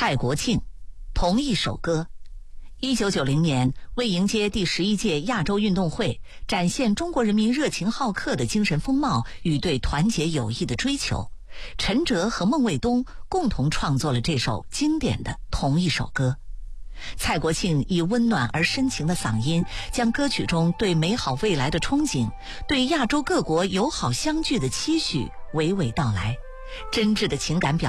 蔡国庆，同一首歌。1990年，为迎接第11届亚洲运动会，展现中国人民热情好客的精神风貌与对团结友谊的追求，陈哲和孟卫东共同创作了这首经典的同一首歌。蔡国庆以温暖而深情的嗓音，将歌曲中对美好未来的憧憬，对亚洲各国友好相聚的期许娓娓道来，真挚的情感表